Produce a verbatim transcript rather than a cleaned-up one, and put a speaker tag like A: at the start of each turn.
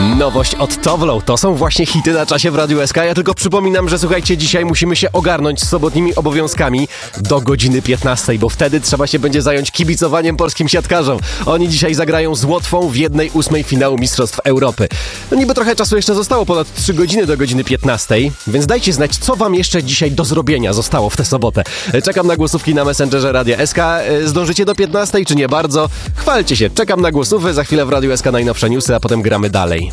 A: Nowość od Towlow. To są właśnie hity na czasie w Radiu S K. Ja tylko przypominam, że słuchajcie, dzisiaj musimy się ogarnąć z sobotnimi obowiązkami do godziny piętnastej, bo wtedy trzeba się będzie zająć kibicowaniem polskim siatkarzom. Oni dzisiaj zagrają z Łotwą w jednej ósmej finału Mistrzostw Europy. No niby trochę czasu jeszcze zostało, ponad trzy godziny do godziny piętnastej, więc dajcie znać, co wam jeszcze dzisiaj do zrobienia zostało w tę sobotę. Czekam na głosówki na Messengerze Radia S K. Zdążycie do piętnastej, czy nie bardzo? Chwalcie się, czekam na głosówki. Za chwilę w Radiu S K najnowsze newsy, a potem gramy dalej.